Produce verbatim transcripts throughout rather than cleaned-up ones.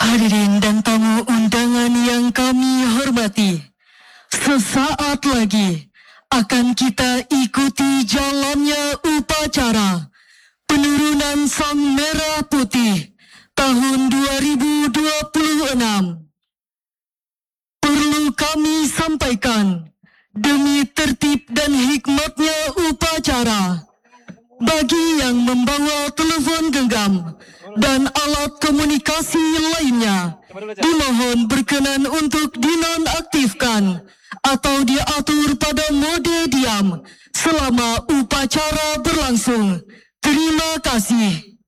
Hadirin dan tamu undangan yang kami hormati, sesaat lagi akan kita ikuti jalannya upacara penurunan Sang Merah Putih tahun dua ribu dua puluh enam. Perlu kami sampaikan, demi tertib dan hikmatnya upacara, bagi yang membawa telepon genggam dan alat komunikasi lainnya, dimohon berkenan untuk dinonaktifkan atau diatur pada mode diam selama upacara berlangsung. Terima kasih.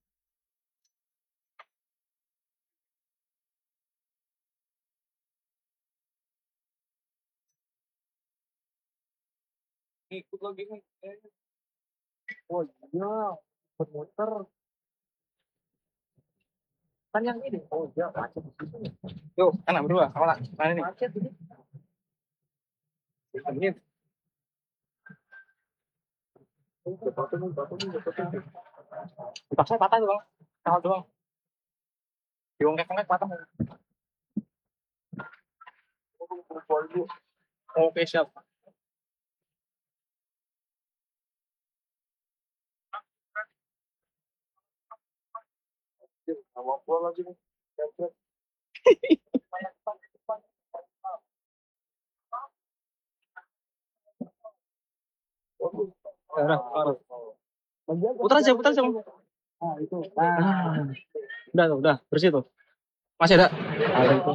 Ikut lagi nih. Oh iya, bermuter. Kan yang ini. Oh iya, macet di situ. Yuk, anak berdua, awal. Mana ini? Macet ini. Ini. Dipaksa patah tuh bang, awal doang. Diongkek-ongkek patah. Oke siap. Awal gua lagi nih. Putar aja, putar aja. Nah, itu. Nah. Udah, udah, bersih tuh. Masih ada? Ada itu.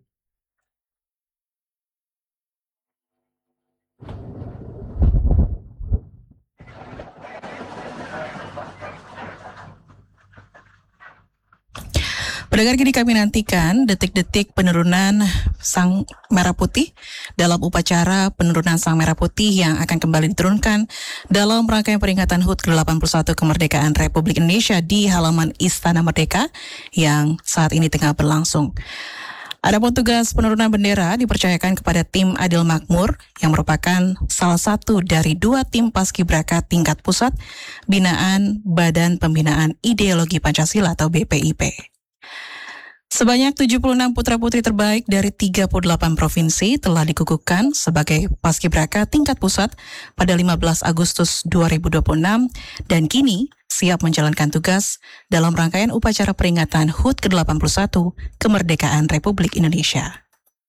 Pendengar, kini kami nantikan detik-detik penurunan Sang Merah Putih dalam upacara penurunan Sang Merah Putih yang akan kembali diturunkan dalam rangkaian peringatan H U T ke delapan puluh satu kemerdekaan Republik Indonesia di halaman Istana Merdeka yang saat ini tengah berlangsung. Adapun tugas penurunan bendera dipercayakan kepada tim Adil Makmur yang merupakan salah satu dari dua tim paskibraka tingkat pusat binaan Badan Pembinaan Ideologi Pancasila atau B P I P. Sebanyak tujuh puluh enam putra-putri terbaik dari tiga puluh delapan provinsi telah dikukuhkan sebagai paskibraka tingkat pusat pada lima belas Agustus dua ribu dua puluh enam dan kini siap menjalankan tugas dalam rangkaian upacara peringatan H U T ke delapan puluh satu kemerdekaan Republik Indonesia.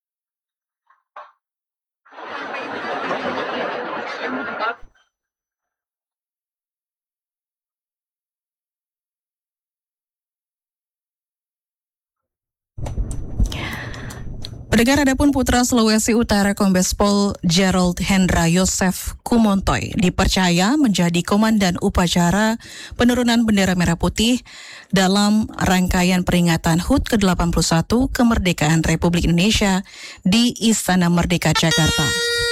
Pendengar, adapun putra Sulawesi Utara Kombes Pol Gerald Hendra Yosef Kumontoy dipercaya menjadi komandan upacara penurunan bendera merah putih dalam rangkaian peringatan H U T ke delapan puluh satu kemerdekaan Republik Indonesia di Istana Merdeka Jakarta.